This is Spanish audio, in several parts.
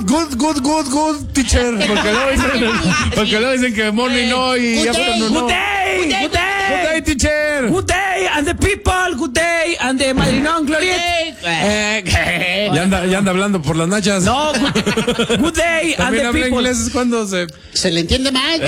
Good, teacher. Porque luego dicen que morning no y afternoon no. Good day, teacher. good day, and the people, good day, and the Madrinon Gloriet. Ya anda hablando por las nachas. No, good day, and También the habla people. inglés cuando Se le entiende mal.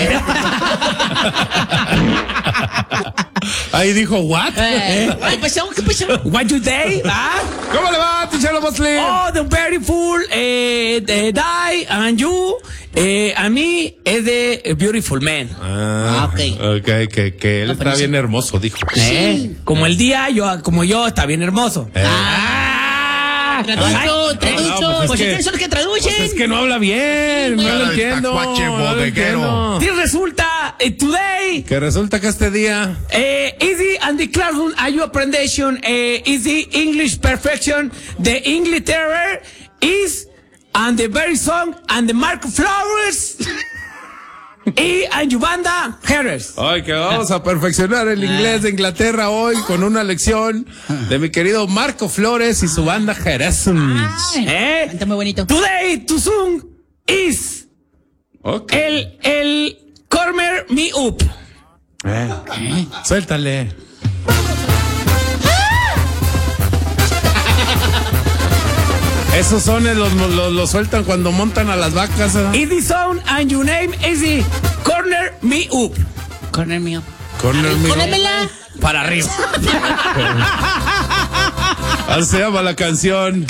Ahí dijo, what? ¿Qué pasó? What you day? ¿Cómo le va, teacher Mosley? Oh, the very full, the die, and you, and me, is the beautiful man. Ok. Que él está bien hermoso, dijo. Como el día, como yo, está bien hermoso. Traducho. Pues es que- son los que traducen. Es que no habla bien, no lo entiendo. No lo entiendo. Y resulta, today, Que resulta que este día easy and the classroom, are you apprendation, easy English perfection, the English terror is, and the very song, and the Mark Flowers, y and Yubanda Harris. Ay, que vamos a perfeccionar el inglés de Inglaterra hoy con una lección de mi querido Marco Flores y su banda Jerez. Está muy bonito. Today, to song is Ok. el Corner Me Up. Suéltale. Esos sones los sueltan cuando montan a las vacas. Is the song and your name is the Corner Me Up. Corner mío. Corner me up. Pónemela. Para arriba. Así se llama la canción.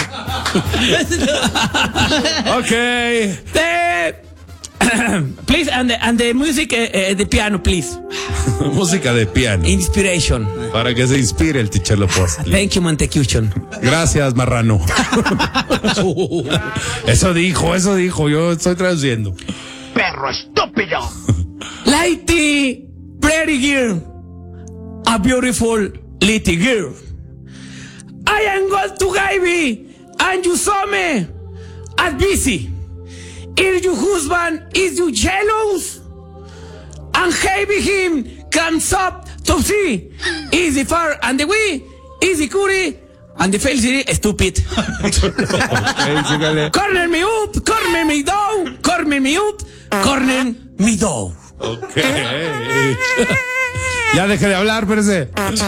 Ok. Please, and the music, the piano, please. Música de piano. Inspiration. Para que se inspire el teacher Mosley. Thank you, Mantecution. Gracias, marrano. Eso dijo, yo estoy traduciendo. ¡Perro estúpido! Lighty, pretty girl, a beautiful little girl. I am going to Gaiby, and you saw me at busy. If your husband is you jealous, and having him comes up to see, is the far and the we, is the curry, and the felicity stupid. Corner me up, corner me down, corner me up, corner me down. Ok. Ya deje de hablar, espérese.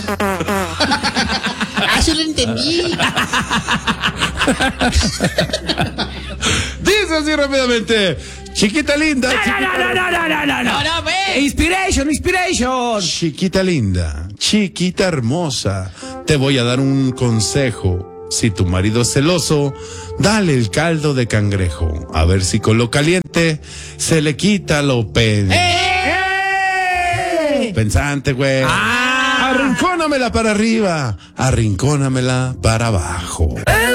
Sí lo entendí. Dice así rápidamente. Chiquita linda. No, ve. Inspiration. Chiquita linda. Chiquita hermosa. Te voy a dar un consejo. Si tu marido es celoso, dale el caldo de cangrejo. A ver si con lo caliente se le quita lo pensante, güey. Arrincónamela para arriba, arrincónamela para abajo.